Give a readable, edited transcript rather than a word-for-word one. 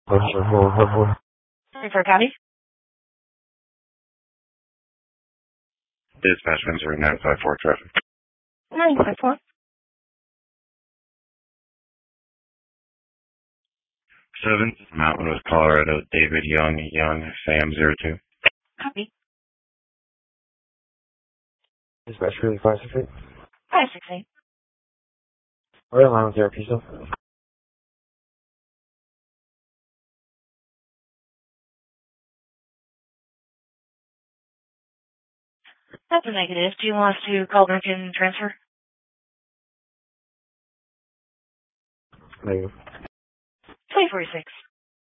Fairfield County. Dispatch Windsor 954 traffic. 954. 7, Mountain West, Colorado, David Young, Sam 02. Copy. Dispatch Really 568. 568. Right line with therapy, so. That's a negative. Do you want us to call back and transfer? Negative. 2046.